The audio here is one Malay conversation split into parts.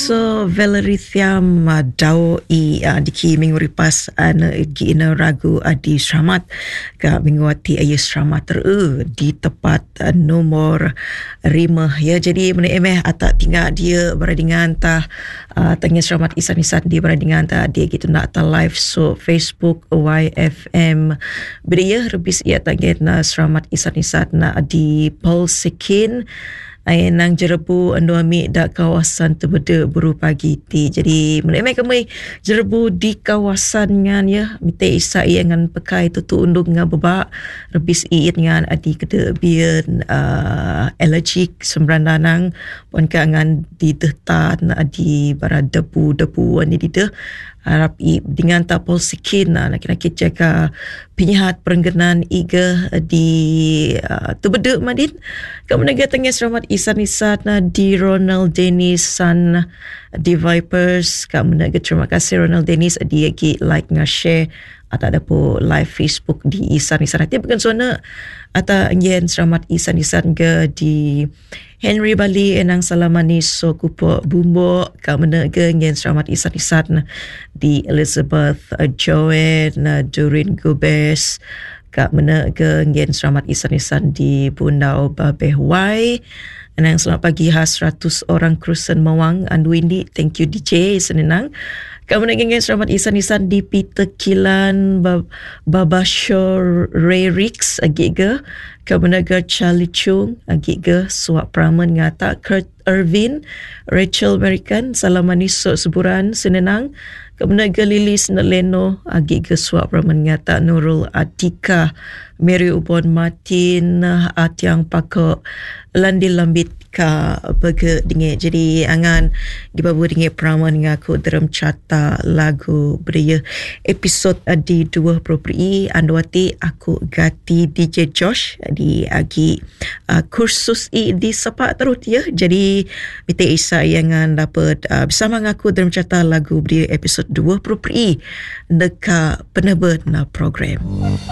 So Valerithiam daw diki minggu ripas gina ragu di seramat ka minggu ati ayu seramat di tepat nomor 5 ya. Jadi meneh atak tinggal dia beradingan tah tanya seramat isan-isan dia beradingan tah dia gitu nak ta live so Facebook YFM beria rebis ia tanya na seramat isan-isan na di Polsekin nang jerebu anu amik dak kawasan terbeda buru pagi ti. Jadi meneh kami jerebu di kawasan ngan ya mite isa ngan pekai tutu undung ngan bebak rebis iit ngan adi kede bian allergic semrandanang pon kangan di tehtan adi bara debu-debu ani di deh harap dengan tapol sikin nak jaga penyihat perengganan iga di terbeda madin kemudian tengah selamat isan-isan di Ronald Dennis san di Vipers. Kemudian terima kasih Ronald Dennis dia like nge-share atau ada po live Facebook di isan-isan nanti bukan suana atau angin selamat isan-isan ke di Henry Bali enang salamani so kupo bumbo kemudian ke angin selamat isan-isan di Elizabeth Joanne Durin Gubes kemudian ke angin selamat isan-isan di Bundau Babehwai. Enang selamat pagi khas 100 orang Krusen Mawang Anduindi. Thank you DJ senenang. Kemudian ingin selamat isan-isan di Peter Kilan Babashore Ray Rix agiga. Kemudian Charlie Chung agiga Suak Praman ngata Kurt Irvin Rachel American salamani sok seburan senenang. Kemudian Lilis Neleno agiga Suak Praman ngata Nurul Atika Mary Ubon Martin Atiang Pakok Landi Lambit ka bege dinge. Jadi angan gibabu dinge praman ngaku dalam cata lagu beria episod di 2 property andwati aku gati DJ Josh di agi kursus di sepak terus ya. Jadi mite isa yang dapat bersama ngaku dalam cata lagu beria episod 2 property deka penerbit na program.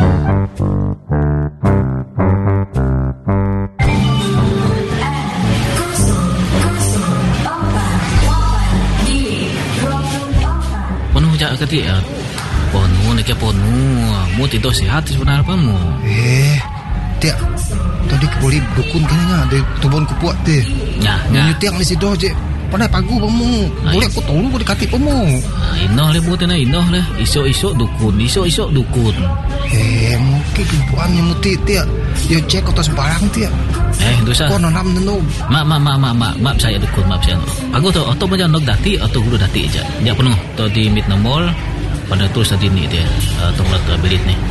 Kati ponu nak ponu mu tidur sihat sebenarnya kamu. Tiak tadi kebuli dukun kena de tubon kupuat teh. Nah, tiak ni sido je. Pandai pagu pamu. Boleh aku tolu ko dikati pamu. Inoh le buat na inoh le. Isok dukun. Mungkin kupuan ni muti tiak. Yo cek atas barang tiak. Dosa. Kau nanam nenu. Maaf saya dukun, maaf saya. Aku tu atau macam nok dati atau guru dati aja. Dia penuh. Tu di mid mall pada terus tadi ni dia. Atau mulut belit ni.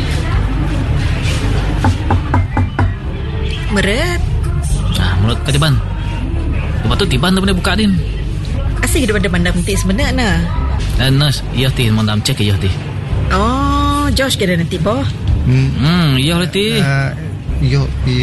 Meret. Mulut ketiban. Lepas tu tiban tu boleh buka din. Asyik depan nanti sebenarnya. Nas, iya ti mondam cek iya ti. Oh, Josh kira nanti boh. Iya ti. Yo.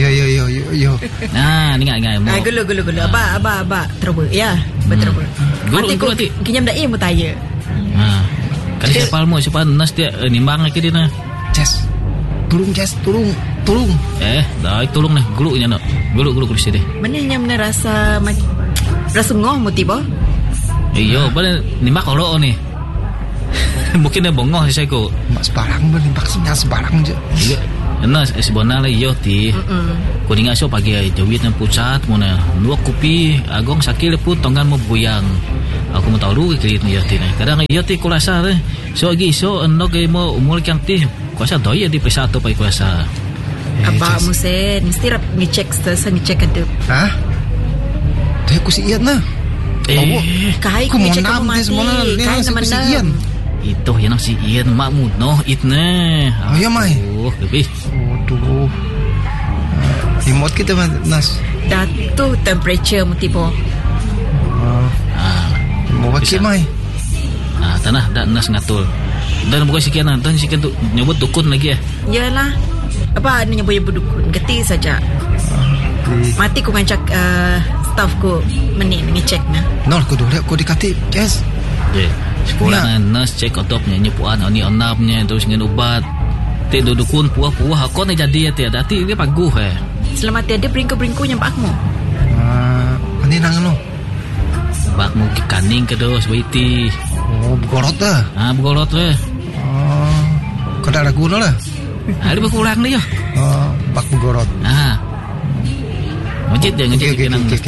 Nah, ni ngai. Gulu. Aba. Terus ya, betul. Gulu ti. Kinyam dai mu tanya. Kali siapa nas dia nimbang lagi dia na. Jess. Tolong. Dah tolong nih gulu nya nak. Gulu sini. Mana yang rasa ngoh mu tiba? Iyo, bala nimbak kalau ni. Mungkin dia bongoh saya ko. Mak sebarang berimbak sebarang je. Iya. Nas sebenarnya iyo ti. Ko ninga so pagi jawit na pusat mo na. Luak kopi agong sakil pun tonggan mo buyang. Aku mau tahu lu kirit ni ti. Kadang iyo ti kulasa re. So agi so endok mo umur kang ti. Kuasa doi di pesato pai kuasa. Abah musen mesti rap ngecek ada. Hah? Teh ku si ian na. Kai ku ngecek kamu mati. Kai nama ian. Itu yang si ian makmu noh itne. Oh ya mai. Lebih. Aduh. Remote kita nas. Datu temperature mutipo. Mau bagi mai. Tanah dak nas ngatul. Dan bukan sekian dan sekian tu nyebut dukun lagi ya. Yalah. Apa ni nyebut dukun? Geti saja. Mati ku ngancak staff ku mengecek na. Nol ku dole ku dikati. Yes. Sekolah nurse cek otopnya nyepuan oni onapnya terus ngin ubat. Ti dukun puah-puah aku ni jadi ya dati dia paguh Selamat tiada beringku-beringku nyampak mu. Ani nang no. Bak mu kaning ke dos waiti. Oh, bergorot dah. Bergolot we. Oh, kada ragu lah. Ada berkurang dia. Oh, bak bergorot. Ngejit dia Okay.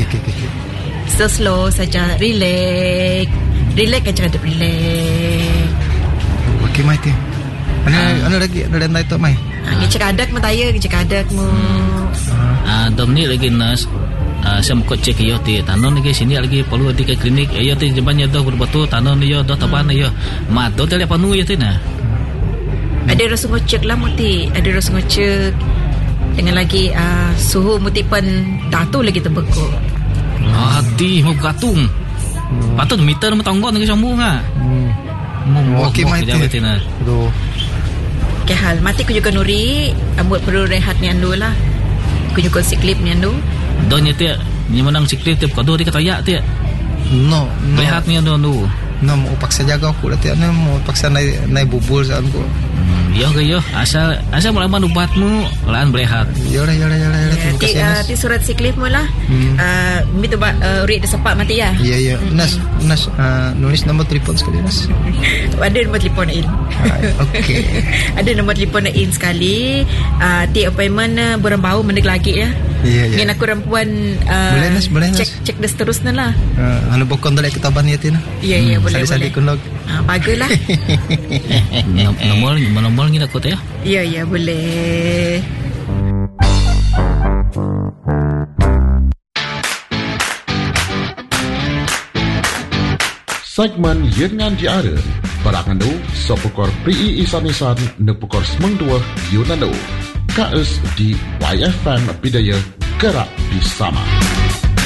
Slow saja, relax aja, relax. Okey, mai ti. Ana lagi ada nai tu mai. Cekadak mu taya, cekadak mu. Dom ni lagi nas. Saya mau cek yo ti tanon lagi sini lagi perlu di ke klinik. Yo ti jembannya dah betul tanon yo dah taban yo. Mat do tele panu yo ti na. Ada rasa ngocek lah muti, ada rasa ngocek. Dengan lagi suhu muti pun datu lagi terbekuk. Hati mau gatung. Patut meter mau tonggon lagi sambung Okey, mai ti. Aduh. Okay, hal mati ku juga nuri, buat perlu rehat ni andu lah. Ku juga siklip ni andu. Donya ti ni menang siklip ti kado di katayak ti. No. Rehat ni andu. No, mau paksa jaga aku lah ti. Ana mau paksa naik bubul saan ku. Yo asal mula ubatmu lan berehat. Ya, terima kasih. Ti surat siklip mu lah. Mi tu urik de sepak mati ya. Ya. Nas nulis nombor telefon sekali Nas. Ada nombor telefon in. Okey. Ada nombor telefon in sekali. Ti appointment burang bau mendek lagi ya. Ya. Ngin aku rampuan boleh Nas. Cek dah seterusnya lah. Anu bokon dalek kitaban ya Tina. Ya, boleh. Sali kunog. Baguslah. Nomor kita kota ya. Ya, boleh. Segmen Yengan Diara Barangandu Sopukor Prii Isan-Isan Nepukor Semengdua Yunandu KS di YFM Bidaya Gerak Bersama.